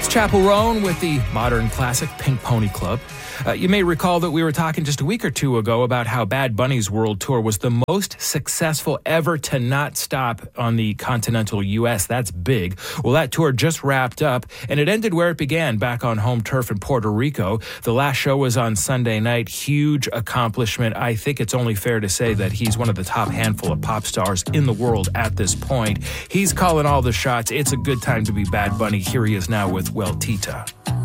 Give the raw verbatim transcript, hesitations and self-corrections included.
Chappell Roan with the modern classic Pink Pony Club. Uh, you may recall that we were talking just a week or two ago about how Bad Bunny's world tour was the most successful ever to not stop on the continental U S. That's big. Well, that tour just wrapped up, and it ended where it began, back on home turf in Puerto Rico. The last show was on Sunday night. Huge accomplishment. I think it's only fair to say that he's one of the top handful of pop stars in the world at this point. He's calling all the shots. It's a good time to be Bad Bunny. Here he is now with Well Tita.